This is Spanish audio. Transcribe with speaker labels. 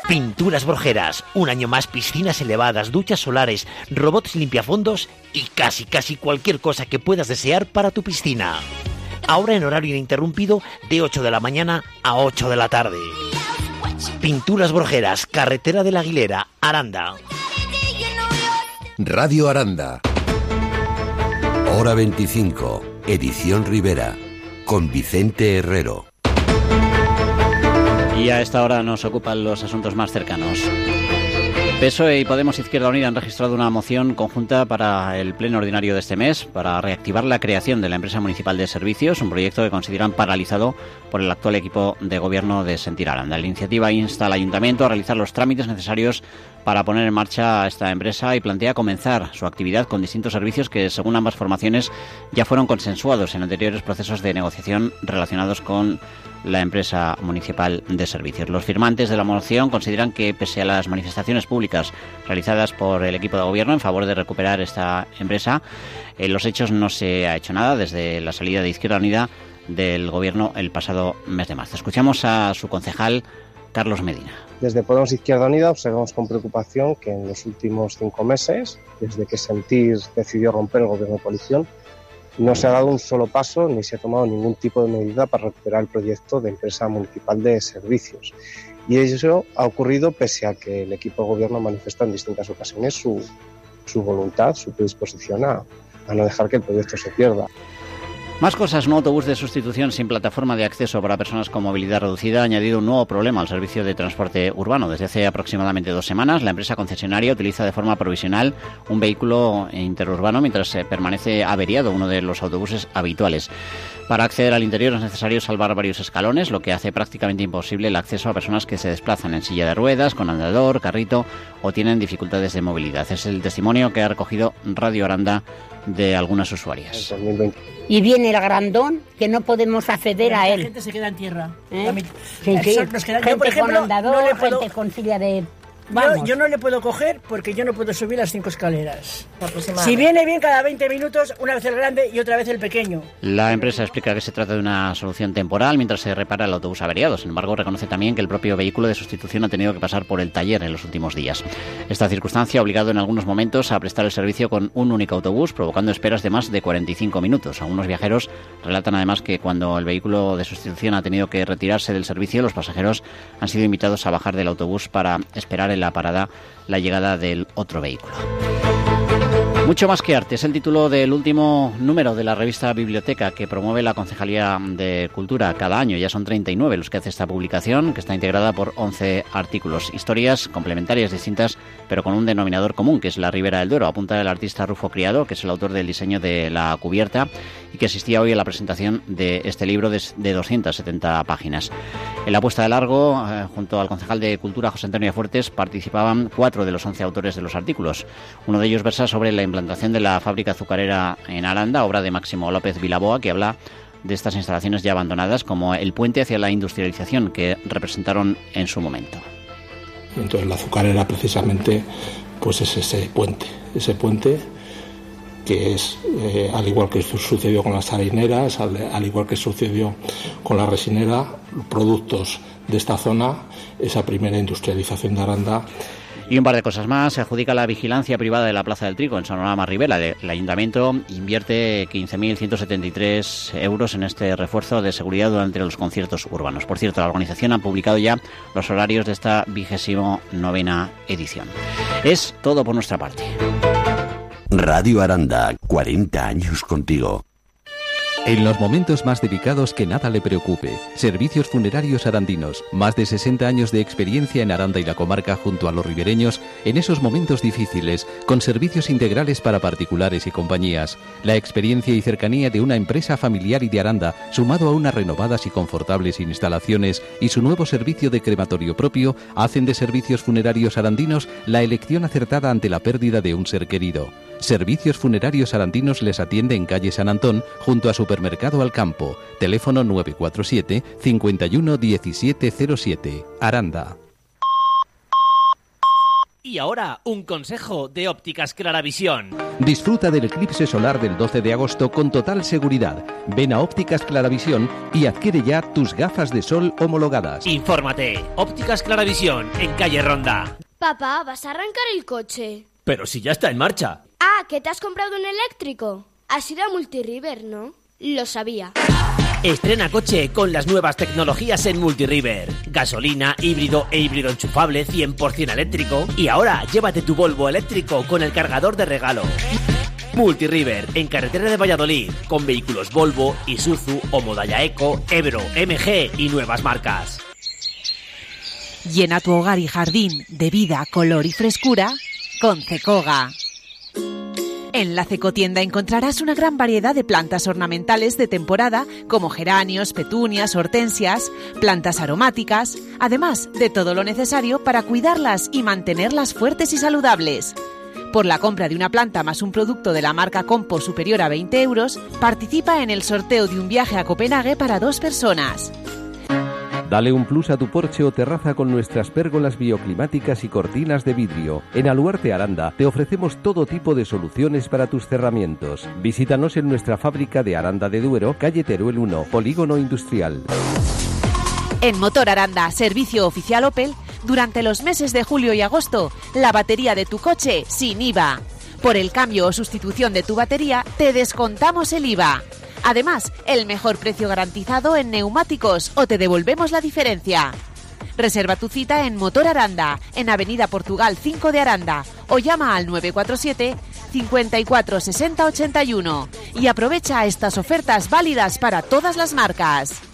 Speaker 1: Pinturas Brojeras, un año más, piscinas elevadas, duchas solares, robots limpiafondos y casi cualquier cosa que puedas desear para tu piscina. Ahora en horario ininterrumpido de 8 de la mañana a 8 de la tarde. Pinturas Brojeras, carretera de la Aguilera, Aranda.
Speaker 2: Radio Aranda. Hora 25, edición Rivera, con Vicente Herrero.
Speaker 3: Y a esta hora nos ocupan los asuntos más cercanos. PSOE y Podemos Izquierda Unida han registrado una moción conjunta para el pleno ordinario de este mes para reactivar la creación de la empresa municipal de servicios, un proyecto que consideran paralizado por el actual equipo de gobierno de Sentir Aranda. La iniciativa insta al ayuntamiento a realizar los trámites necesarios para poner en marcha esta empresa y plantea comenzar su actividad con distintos servicios que, según ambas formaciones, ya fueron consensuados en anteriores procesos de negociación relacionados con la empresa municipal de servicios. Los firmantes de la moción consideran que, pese a las manifestaciones públicas realizadas por el equipo de gobierno en favor de recuperar esta empresa, en los hechos no se ha hecho nada desde la salida de Izquierda Unida del gobierno el pasado mes de marzo. Escuchamos a su concejal, Carlos Medina.
Speaker 4: Desde Podemos Izquierda Unida observamos con preocupación que en los últimos 5 meses, desde que Sentir decidió romper el gobierno de coalición, no se ha dado un solo paso ni se ha tomado ningún tipo de medida para recuperar el proyecto de empresa municipal de servicios. Y eso ha ocurrido pese a que el equipo de gobierno manifiesta en distintas ocasiones su voluntad, su predisposición a no dejar que el proyecto se pierda.
Speaker 3: Más cosas. Un autobús de sustitución sin plataforma de acceso para personas con movilidad reducida ha añadido un nuevo problema al servicio de transporte urbano. Desde hace aproximadamente 2 semanas, la empresa concesionaria utiliza de forma provisional un vehículo interurbano mientras permanece averiado uno de los autobuses habituales. Para acceder al interior es necesario salvar varios escalones, lo que hace prácticamente imposible el acceso a personas que se desplazan en silla de ruedas, con andador, carrito o tienen dificultades de movilidad. Es el testimonio que ha recogido Radio Aranda de algunas usuarias.
Speaker 5: Y viene el grandón que no podemos acceder a él.
Speaker 6: La gente se queda en tierra.
Speaker 5: Sí.
Speaker 6: Yo, por ejemplo,
Speaker 5: con andador,
Speaker 6: no le puedo...
Speaker 5: gente con silla de...
Speaker 6: Yo no le puedo coger porque yo no puedo subir las 5 escaleras. Si viene bien cada 20 minutos, una vez el grande y otra vez el pequeño.
Speaker 3: La empresa explica que se trata de una solución temporal mientras se repara el autobús averiado. Sin embargo, reconoce también que el propio vehículo de sustitución ha tenido que pasar por el taller en los últimos días. Esta circunstancia ha obligado en algunos momentos a prestar el servicio con un único autobús, provocando esperas de más de 45 minutos. Algunos viajeros relatan además que cuando el vehículo de sustitución ha tenido que retirarse del servicio, los pasajeros han sido invitados a bajar del autobús para esperar en la parada la llegada del otro vehículo. Mucho más que arte es el título del último número de la revista Biblioteca que promueve la Concejalía de Cultura cada año. Ya son 39 los que hace esta publicación, que está integrada por 11 artículos, historias complementarias distintas, pero con un denominador común, que es la Ribera del Duero. Apunta el artista Rufo Criado, que es el autor del diseño de la cubierta y que asistía hoy a la presentación de este libro de 270 páginas. En la puesta de largo, junto al concejal de Cultura, José Antonio Fuertes, participaban 4 de los 11 autores de los artículos. Uno de ellos versa sobre la implantación de la fábrica azucarera en Aranda, obra de Máximo López Vilaboa, que habla de estas instalaciones ya abandonadas como el puente hacia la industrialización que representaron en su momento.
Speaker 7: Entonces la azucarera precisamente pues es ese puente que es, al igual que sucedió con las harineras, al igual que sucedió con la resinera, productos de esta zona, esa primera industrialización de Aranda.
Speaker 3: Y un par de cosas más. Se adjudica la vigilancia privada de la Plaza del Trigo en Sonorama Rivera. El Ayuntamiento invierte 15.173 euros en este refuerzo de seguridad durante los conciertos urbanos. Por cierto, la organización ha publicado ya los horarios de esta 29ª edición. Es todo por nuestra parte.
Speaker 2: Radio Aranda, 40 años contigo.
Speaker 8: En los momentos más delicados que nada le preocupe. Servicios Funerarios Arandinos. Más de 60 años de experiencia en Aranda y la comarca junto a los ribereños en esos momentos difíciles, con servicios integrales para particulares y compañías. La experiencia y cercanía de una empresa familiar y de Aranda, sumado a unas renovadas y confortables instalaciones y su nuevo servicio de crematorio propio, hacen de Servicios Funerarios Arandinos la elección acertada ante la pérdida de un ser querido. Servicios Funerarios Arandinos les atiende en calle San Antón, junto a Supermercado Alcampo. Teléfono 947 51 1707. Aranda.
Speaker 9: Y ahora, un consejo de Ópticas Claravisión.
Speaker 8: Disfruta del eclipse solar del 12 de agosto con total seguridad. Ven a Ópticas Claravisión y adquiere ya tus gafas de sol homologadas.
Speaker 9: Infórmate. Ópticas Claravisión, en calle Ronda.
Speaker 10: Papá, ¿vas a arrancar el coche?
Speaker 9: Pero si ya está en marcha.
Speaker 10: Ah, ¿que te has comprado un eléctrico? Has ido a Multiriver, ¿no? Lo sabía.
Speaker 9: Estrena coche con las nuevas tecnologías en Multiriver. Gasolina, híbrido e híbrido enchufable 100% eléctrico. Y ahora llévate tu Volvo eléctrico con el cargador de regalo. Multiriver, en carretera de Valladolid, con vehículos Volvo, Isuzu o Modaya Eco, Ebro, MG y nuevas marcas.
Speaker 11: Llena tu hogar y jardín de vida, color y frescura con Cecoga. En la Cecotienda encontrarás una gran variedad de plantas ornamentales de temporada como geranios, petunias, hortensias, plantas aromáticas, además de todo lo necesario para cuidarlas y mantenerlas fuertes y saludables. Por la compra de una planta más un producto de la marca Compo superior a 20 euros, participa en el sorteo de un viaje a Copenhague para 2 personas.
Speaker 8: Dale un plus a tu porche o terraza con nuestras pérgolas bioclimáticas y cortinas de vidrio. En Aluarte Aranda te ofrecemos todo tipo de soluciones para tus cerramientos. Visítanos en nuestra fábrica de Aranda de Duero, calle Teruel 1, Polígono Industrial.
Speaker 11: En Motor Aranda, servicio oficial Opel, durante los meses de julio y agosto, la batería de tu coche sin IVA. Por el cambio o sustitución de tu batería, te descontamos el IVA. Además, el mejor precio garantizado en neumáticos o te devolvemos la diferencia. Reserva tu cita en Motor Aranda, en Avenida Portugal 5 de Aranda, o llama al 947 54 60 81 y aprovecha estas ofertas válidas para todas las marcas.